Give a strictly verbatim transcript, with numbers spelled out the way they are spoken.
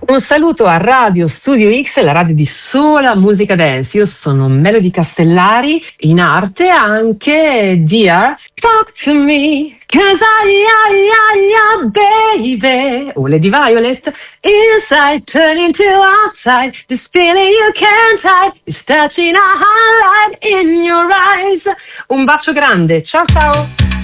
Un saluto a Radio Studio X, la radio di sola musica dance. Io sono Melody Castellari, in arte anche Dear Talk to Me, cause I, I, I, I, baby. O Lady Violet, inside turn into outside, this feeling you can't hide, is touching a highlight in your eyes. Un bacio grande, ciao ciao!